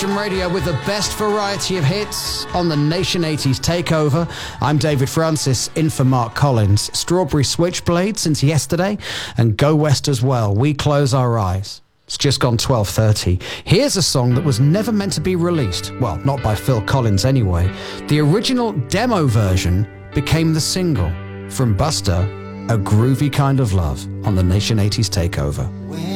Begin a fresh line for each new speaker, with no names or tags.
Nation Radio with the best variety of hits on the Nation 80s Takeover. I'm David Francis, in for Mark Collins. Strawberry Switchblade since yesterday, and Go West as well. We Close Our Eyes. It's just gone 12:30. Here's a song that was never meant to be released. Well, not by Phil Collins anyway. The original demo version became the single. From Buster, A Groovy Kind of Love on the Nation 80s Takeover.